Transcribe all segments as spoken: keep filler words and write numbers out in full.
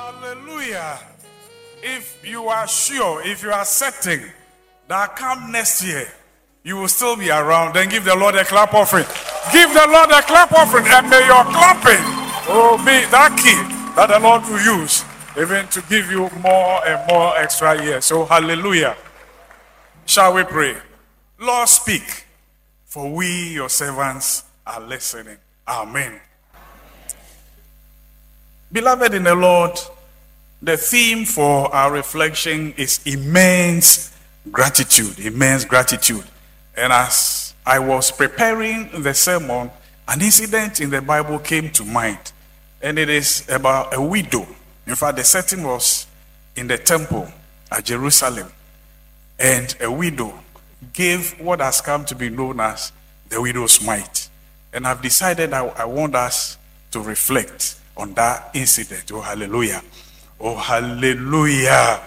Hallelujah. If you are sure, if you are certain that come next year, you will still be around, then give the Lord a clap offering. Give the Lord a clap offering, and may your clapping oh, be that key that the Lord will use even to give you more and more extra years. So hallelujah. Shall we pray? Lord, speak, for we, your servants, are listening. Amen. Beloved in the Lord, the theme for our reflection is immense gratitude, immense gratitude. And as I was preparing the sermon, an incident in the Bible came to mind, and it is about a widow. In fact, the setting was in the temple at Jerusalem, and a widow gave what has come to be known as the widow's mite. And I've decided I, I want us to reflect on that incident. Oh, hallelujah. Oh, hallelujah.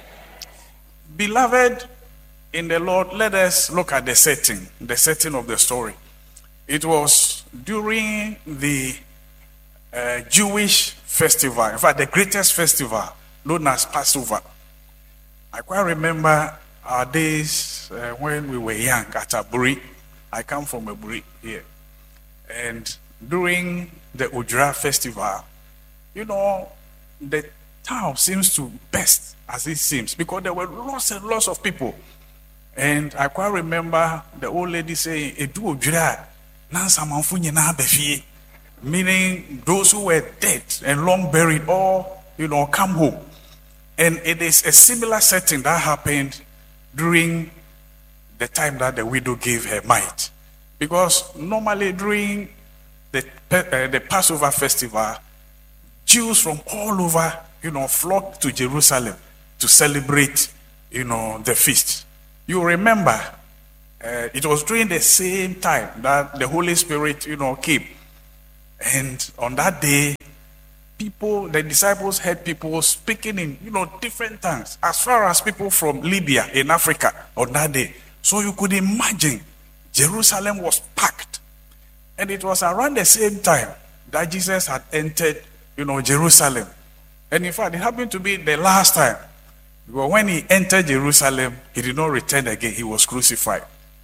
Beloved in the Lord, let us look at the setting, the setting of the story. It was during the uh, Jewish festival, in fact, the greatest festival known as Passover. I quite remember our days uh, when we were young at Aburi. I come from Aburi here. And during the Ujra festival, you know, the town seems to burst as it seems because there were lots and lots of people. And I quite remember the old lady saying, Edu Ujra, Nansamanfunya na befie, meaning those who were dead and long buried all, you know, come home. And it is a similar setting that happened during the time that the widow gave her mite. Because normally during the, uh, the Passover festival, Jews from all over, you know, flocked to Jerusalem to celebrate, you know, the feast. You remember, uh, it was during the same time that the Holy Spirit, you know, came. And on that day, people, the disciples heard people speaking in, you know, different tongues, as far as people from Libya in Africa on that day. So you could imagine Jerusalem was packed. And it was around the same time that Jesus had entered, you know, Jerusalem. And in fact, it happened to be the last time. Because when he entered Jerusalem, he did not return again. He was crucified.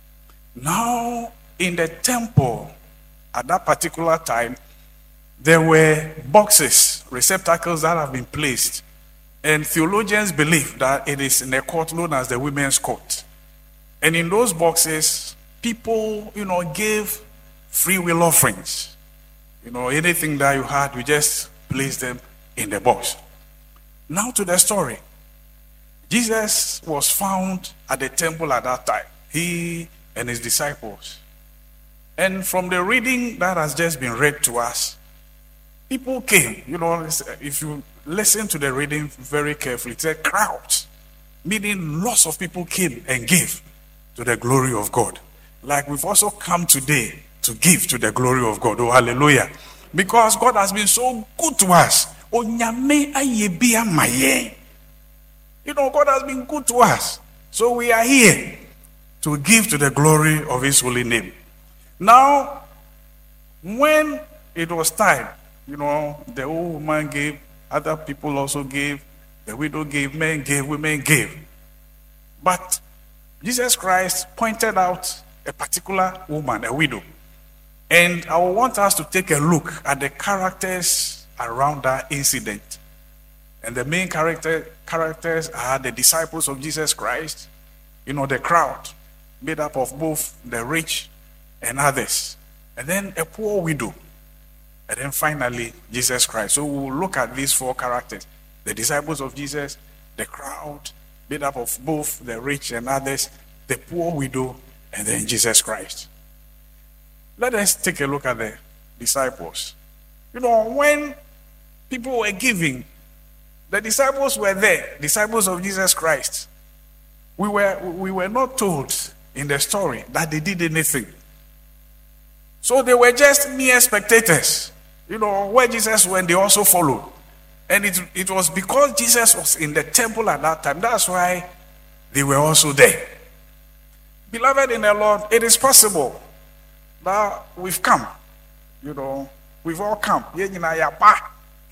Now, in the temple, at that particular time, there were boxes, receptacles that have been placed. And theologians believe that it is in a court known as the women's court. And in those boxes, people, you know, gave free will offerings. You know, anything that you had, you just place them in the box. Now to the story. Jesus was found at the temple at that time. He and his disciples. And from the reading that has just been read to us, people came. You know, if you listen to the reading very carefully, it's a crowd. Meaning lots of people came and gave to the glory of God. Like we've also come today to give to the glory of God. Oh, hallelujah. Because God has been so good to us. You know, God has been good to us. So we are here to give to the glory of his holy name. Now, when it was time, you know, the old woman gave, other people also gave, the widow gave, men gave, women gave. But Jesus Christ pointed out a particular woman, a widow. And I want us to take a look at the characters around that incident. And the main character, characters are the disciples of Jesus Christ, you know, the crowd, made up of both the rich and others. And then a poor widow. And then finally, Jesus Christ. So we'll look at these four characters. The disciples of Jesus, the crowd, made up of both the rich and others, the poor widow, and then Jesus Christ. Let us take a look at the disciples. You know, when people were giving, the disciples were there, disciples of Jesus Christ. We were, we were not told in the story that they did anything. So they were just mere spectators. You know, where Jesus went, they also followed. And it, it was because Jesus was in the temple at that time. That's why they were also there. Beloved in the Lord, it is possible that we've come. You know, we've all come.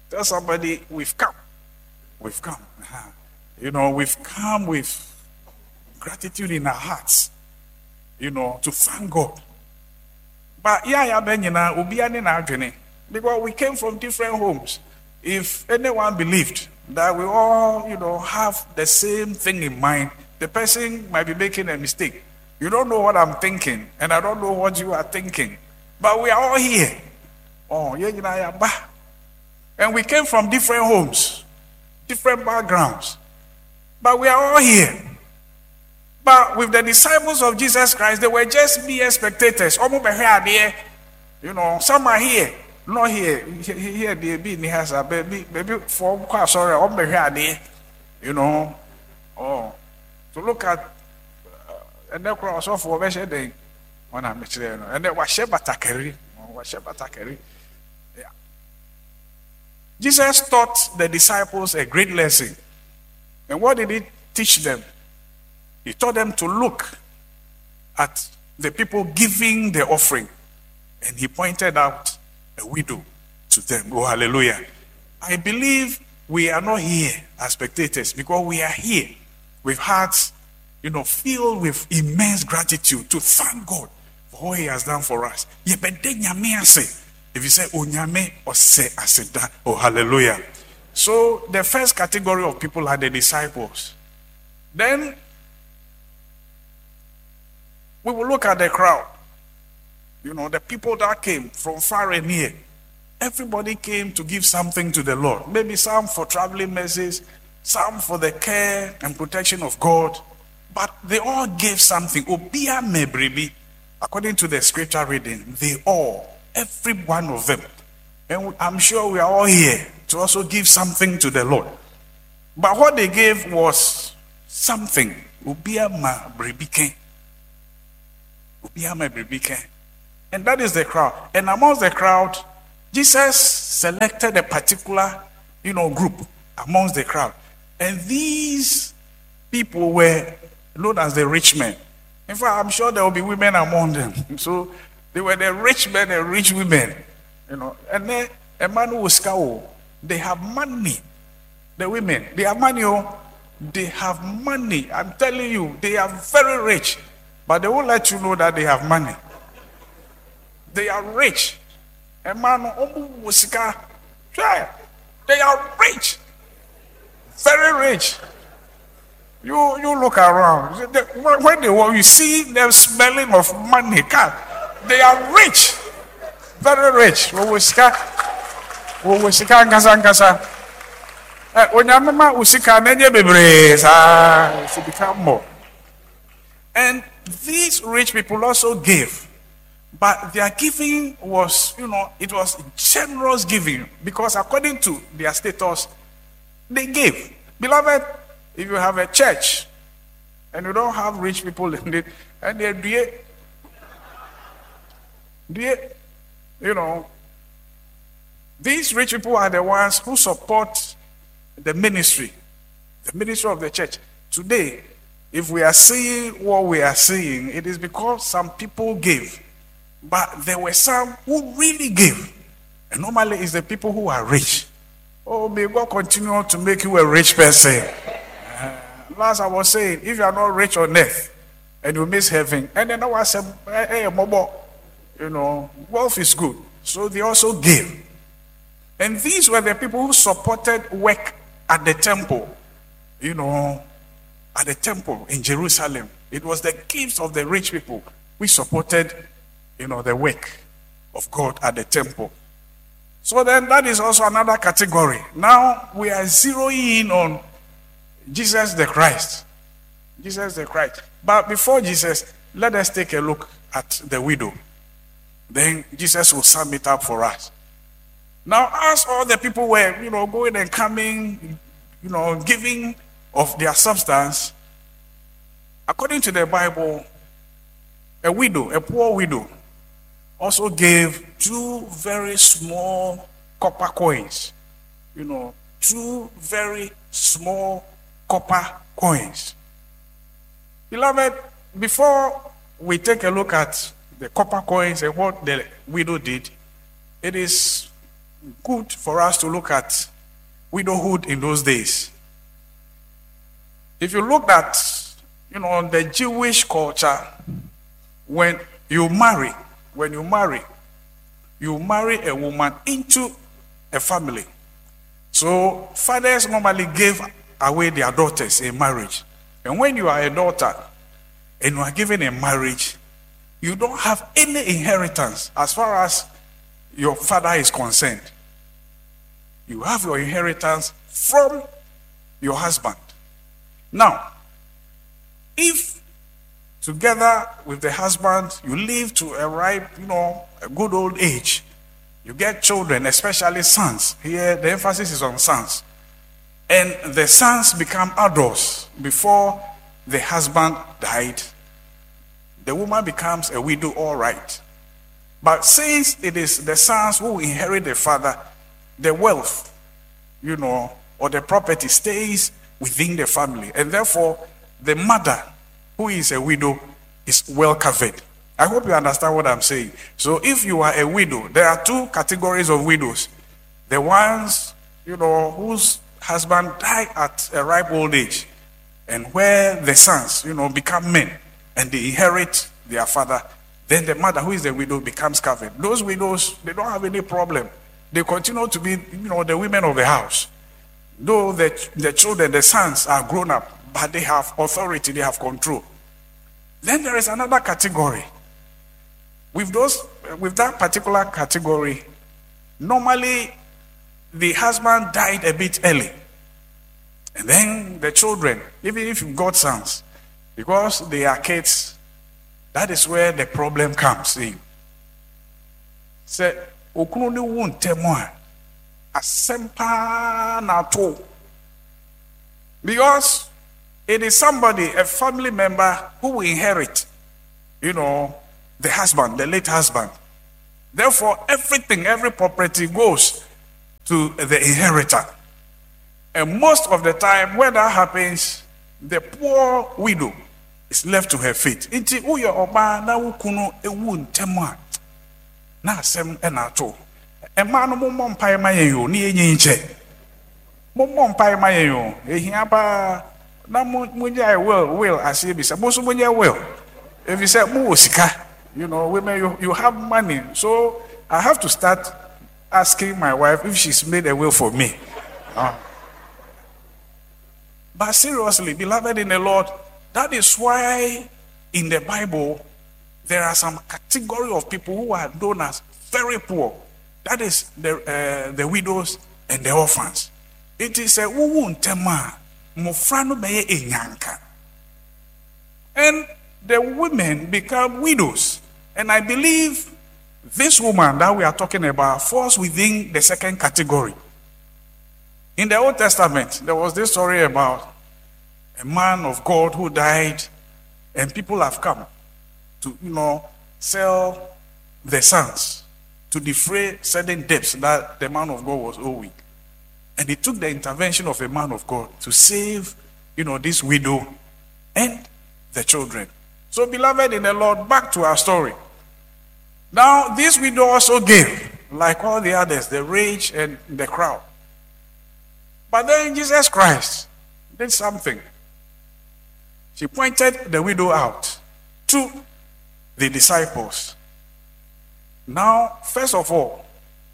Tell somebody, we've come. We've come. Uh-huh. You know, we've come with gratitude in our hearts, you know, to thank God. But yeah, yeah, Benina, Ubiani na journey. Because we came from different homes. If anyone believed that we all, you know, have the same thing in mind, the person might be making a mistake. You don't know what I'm thinking, and I don't know what you are thinking. But we are all here. Oh, yeah, and we came from different homes, different backgrounds. But we are all here. But with the disciples of Jesus Christ, they were just mere spectators. You know, some are here, not here. Here they be in the baby, baby, for sorry, you know. Oh, to look at and then cross off for a day when I'm there, and then was Shebatakari, was Shebatakari. Yeah. Jesus taught the disciples a great lesson. And what did he teach them? He taught them to look at the people giving the offering. And he pointed out a widow to them. Oh, hallelujah. I believe we are not here as spectators because we are here with hearts, you know, filled with immense gratitude to thank God for what he has done for us. If you say, Onyame or say Aseda, oh, hallelujah. So the first category of people are the disciples. Then we will look at the crowd. You know, the people that came from far and near. Everybody came to give something to the Lord. Maybe some for traveling mercies, some for the care and protection of God. But they all gave something. Obia mebribi. According to the scripture reading, they all, every one of them. And I'm sure we are all here to also give something to the Lord. But what they gave was something. Obia mebribike. Obia mebribike. And that is the crowd. And amongst the crowd, Jesus selected a particular, you know, group amongst the crowd. And these people were known as the rich men. In fact, I'm sure there will be women among them. So they were the rich men and rich women. You know, and then a man who was cow, they have money. The women, they have money. Oh, they have money. I'm telling you, they are very rich. But they won't let you know that they have money. They are rich. A man, they are rich. Very rich. You you look around. When they when you see them smelling of money, they are rich. Very rich. Usika usika ngasa ngasa. Eh, onyamema usika nenye bebre sa should become more. And these rich people also gave. But their giving was, you know, it was generous giving because according to their status, they gave. Beloved, if you have a church and you don't have rich people in it, and they do, do, you know, these rich people are the ones who support the ministry, the ministry of the church. Today, if we are seeing what we are seeing, it is because some people gave. But there were some who really gave. And normally it's the people who are rich. Oh, may God continue to make you a rich person. Uh, last I was saying, if you are not rich on earth and you miss heaven, and then I was saying, hey, mobile, you know, wealth is good. So they also gave. And these were the people who supported work at the temple, you know, at the temple in Jerusalem. It was the gifts of the rich people who supported, you know, the work of God at the temple. So then that is also another category. Now we are zeroing in on Jesus the Christ. Jesus the Christ. But before Jesus, let us take a look at the widow. Then Jesus will sum it up for us. Now as all the people were, you know, going and coming, you know, giving of their substance, according to the Bible, a widow, a poor widow, also gave two very small copper coins. You know, two very small copper coins. Beloved, before we take a look at the copper coins and what the widow did, it is good for us to look at widowhood in those days. If you look at, you know, the Jewish culture, when you marry, when you marry, you marry a woman into a family. So fathers normally gave away their daughters in marriage. And when you are a daughter and you are given in marriage, you don't have any inheritance as far as your father is concerned. You have your inheritance from your husband. Now, if together with the husband you live to a ripe, you know, a good old age, you get children, especially sons. Here the emphasis is on sons. And the sons become adults before the husband died. The woman becomes a widow, all right. But since it is the sons who inherit the father, the wealth, you know, or the property stays within the family. And therefore, the mother, who is a widow, is well covered. I hope you understand what I'm saying. So if you are a widow, there are two categories of widows. The ones, you know, whose husband died at a ripe old age, and where the sons, you know, become men and they inherit their father. Then the mother, who is the widow, becomes covered. Those widows, they don't have any problem. They continue to be, you know, the women of the house. Though the, the children, the sons are grown up, but they have authority, they have control. Then there is another category. With those, with that particular category, normally the husband died a bit early. And then the children, even if you've got sons, because they are kids, that is where the problem comes in. Say, okunu ni wu ntemu a asempa na to. Because it is somebody, a family member, who will inherit, you know, the husband, the late husband. Therefore, everything, every property goes to the inheritor. And most of the time, when that happens, the poor widow is left to her fate. Inti uye oba na ukunu ewu ntemu a na asem ena to. Ema no mo mpa ma yeyo ni enye nche. Mo mpa ma yeyo ehia ba na mo nya will will ase bi se mo so mo nya will. If you say mo osika, you know, women you, you have money. So I have to start asking my wife if she's made a will for me. Uh, But seriously, beloved in the Lord, that is why in the Bible, there are some category of people who are known as very poor. That is the uh, the widows and the orphans. It is a uwu ntema, mufrano beye enyanka. And the women become widows. And I believe this woman that we are talking about falls within the second category. In the Old Testament, there was this story about a man of God who died, and people have come to, you know, sell the sons to defray certain debts that the man of God was owing. And it took the intervention of a man of God to save, you know, this widow and the children. So, beloved in the Lord, back to our story. Now, this widow also gave, like all the others, the rich and the crowd. But then Jesus Christ did something. She pointed the widow out to the disciples. Now, first of all,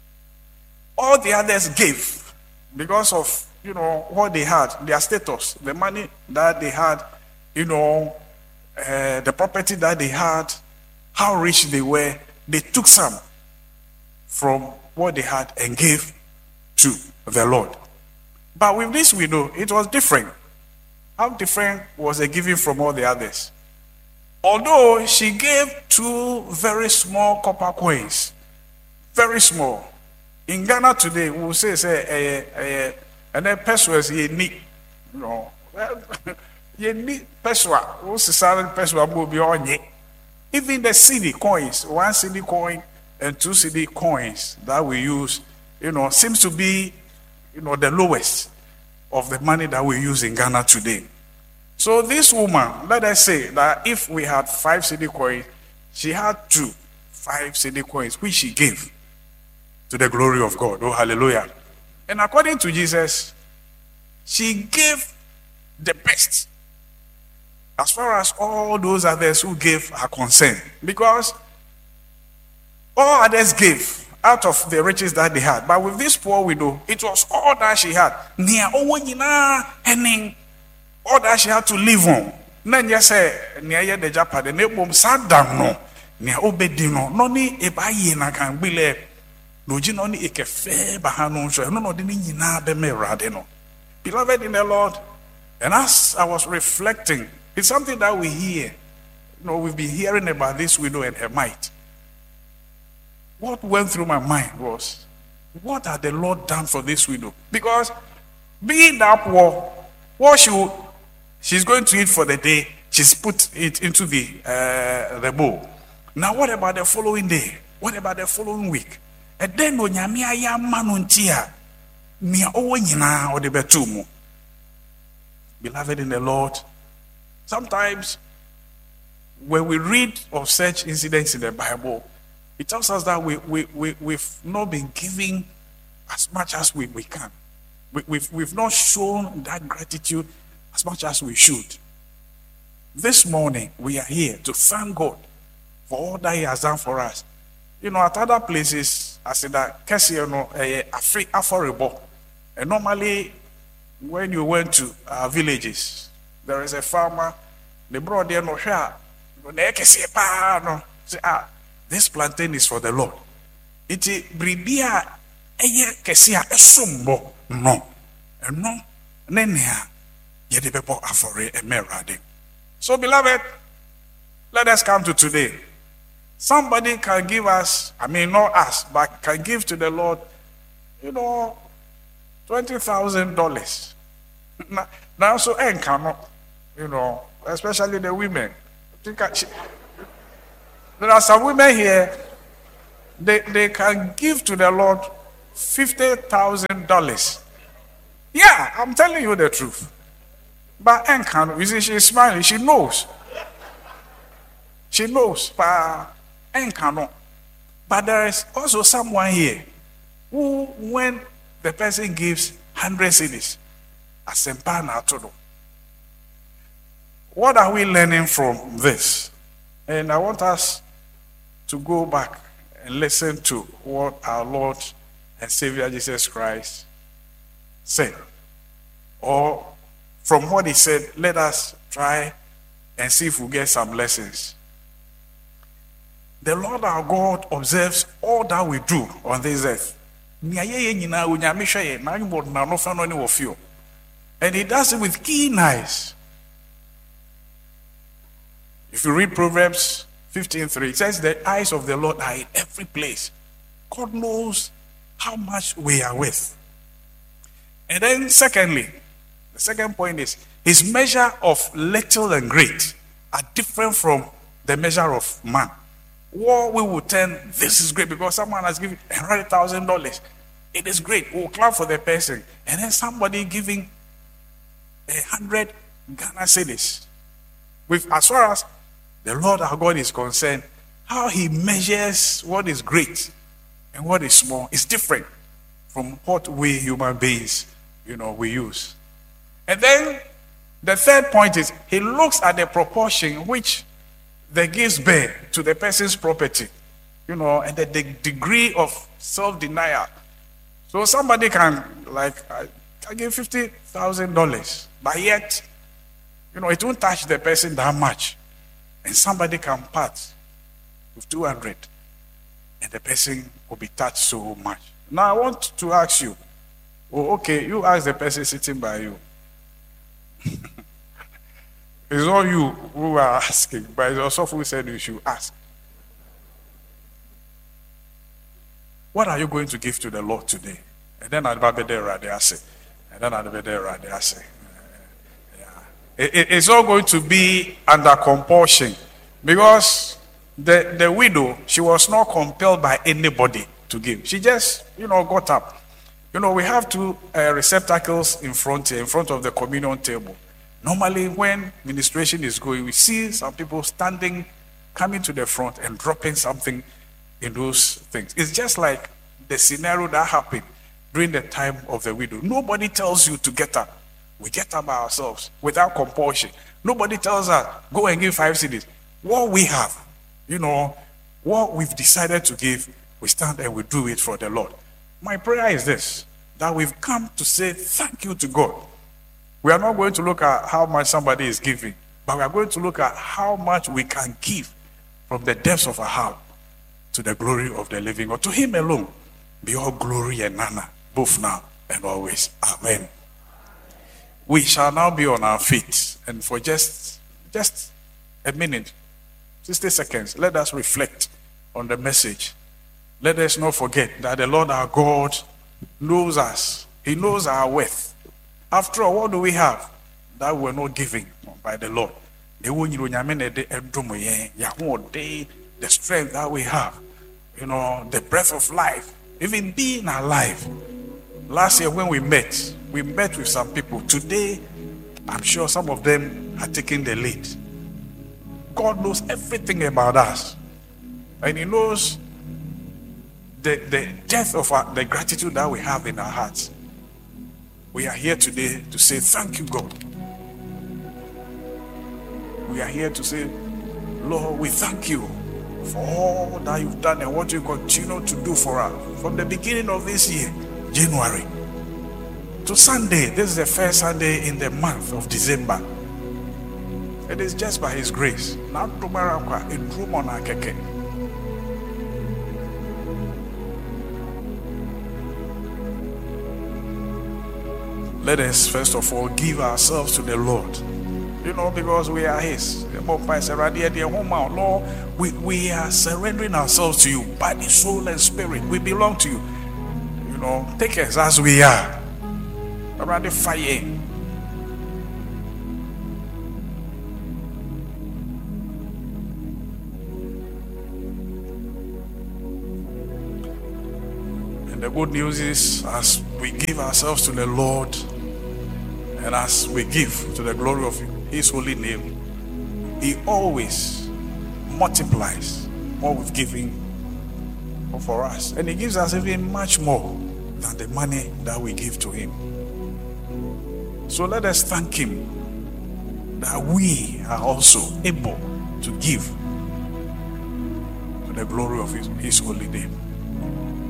all the others gave because of, you know, what they had, their status, the money that they had, you know, uh, the property that they had, how rich they were. They took some from what they had and gave to the Lord. But with this widow, it was different. How different was the giving from all the others? Although she gave two very small copper coins, very small. In Ghana today, we will say, say, and then pesos ye need, you know, ye need peswa. We say peswa will be on ye. Even the cedi coins, one cedi coin and two cedi coins that we use, you know, seems to be, you know, the lowest of the money that we use in Ghana today. So this woman, let us say that if we had five cedi coins, she had two five cedi coins, which she gave. to the glory of God. Oh, hallelujah. And according to Jesus, she gave the best as far as all those others who gave her consent. Because all others gave out of the riches that they had. But with this poor widow, it was all that she had. All that she had to live on. Then you say, near the Japan, the name sat down no, near Obedino, no ni ebaye na can be le. No, you know, ni ekefe bahano so no no didn't na be me radeno. Beloved in the Lord, and as I was reflecting, it's something that we hear. You know, we've been hearing about this widow and her mite. What went through my mind was, what had the Lord done for this widow? Because being that poor, what she would, she's going to eat for the day, she's put it into the uh, the bowl. Now what about the following day? What about the following week? And then when yamia ya manuntia, mia owanyina or the betumu. Beloved in the Lord, sometimes when we read of such incidents in the Bible, it tells us that we, we, we, we've not been giving as much as we, we can. We, we've, we've not shown that gratitude as much as we should. This morning, we are here to thank God for all that He has done for us. You know, at other places, I said that, you know, affordable. And normally, when you went to our villages, there is a farmer, they brought their no share. Say, ah, this plantain is for the Lord. It is bribia eye kesia esumbo no. No, nenia ye the people afore emerade. So beloved, let us come to today. Somebody can give us, I mean not us, but can give to the Lord, you know, twenty thousand dollars. Now so en cannot, you know, especially the women. Think I, there are some women here, they, they can give to the Lord fifty thousand dollars. Yeah, I'm telling you the truth. But Enkan, you see, she's smiling, she knows. She knows, but Enkan. But there is also someone here who, when the person gives one hundred cedis, as a partner to do. What are we learning from this? And I want us to go back and listen to what our Lord and Savior Jesus Christ said. Or from what He said, let us try and see if we get some lessons. The Lord our God observes all that we do on this earth. And He does it with keen eyes. If you read Proverbs fifteen three, it says the eyes of the Lord are in every place. God knows how much we are worth. And then secondly, the second point is His measure of little and great are different from the measure of man. What we will turn, this is great because someone has given one hundred thousand dollars. It is great. We'll clap for the person. And then somebody giving a hundred Ghana cedis. With as far as the Lord our God is concerned, how He measures what is great and what is small is different from what we human beings, you know, we use. And then the third point is He looks at the proportion which the gifts bear to the person's property, you know, and the, the degree of self-denial. So somebody can, like, I, I give fifty thousand dollars, but yet, you know, it won't touch the person that much. And somebody can part with two hundred, and the person will be touched so much. Now I want to ask you, oh, okay, you ask the person sitting by you. It's not you who are asking, but it's also who said you should ask. What are you going to give to the Lord today? And then I'll be there right there, I say. And then I'll be there right there, I say. It, it's all going to be under compulsion, because the, the widow, she was not compelled by anybody to give. She just, you know, got up. You know, we have two uh, receptacles in front here, in front of the communion table. Normally, when ministration is going, we see some people standing, coming to the front and dropping something in those things. It's just like the scenario that happened during the time of the widow. Nobody tells you to get up. We get up by ourselves without compulsion. Nobody tells us, go and give five cities. What we have, you know, what we've decided to give, we stand and we do it for the Lord. My prayer is this, that we've come to say thank you to God. We are not going to look at how much somebody is giving, but we are going to look at how much we can give from the depths of our heart to the glory of the living God. To him alone be all glory and honor, both now and always. Amen. We shall now be on our feet, and for just just a minute, sixty seconds, let us reflect on the message. Let us not forget that the Lord our God knows us. He knows our worth. After all, what do we have that we're not giving by the Lord? The strength that we have, you know, the breath of life, even being alive. Last year when we met, we met with some people. Today, I'm sure some of them are taking the lead. God knows everything about us. And he knows the, the depth of our, the gratitude that we have in our hearts. We are here today to say thank you, God. We are here to say, Lord, we thank you for all that you've done and what you continue to do for us. From the beginning of this year, January, to Sunday, this is the first Sunday in the month of December. It is just by his grace. Not tomorrow, in room on our keke. Let us first of all give ourselves to the Lord. You know, because we are his. Lord, we, we are surrendering ourselves to you, body, soul, and spirit. We belong to you. You know, take us as we are. Around the fire. And the good news is, as we give ourselves to the Lord, and as we give to the glory of his holy name, he always multiplies what we've given for us. And he gives us even much more than the money that we give to him. So let us thank him that we are also able to give to the glory of his, his holy name.